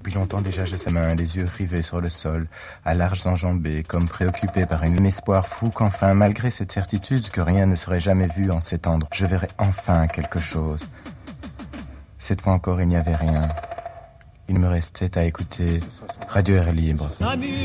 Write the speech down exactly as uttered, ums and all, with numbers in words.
Depuis longtemps déjà, j'ai sa main, les yeux rivés sur le sol, à larges enjambées, comme préoccupé par un espoir fou qu'enfin, malgré cette certitude que rien ne serait jamais vu en cet endroit, je verrais enfin quelque chose. Cette fois encore, il n'y avait rien. Il me restait à écouter Radio Air Libre.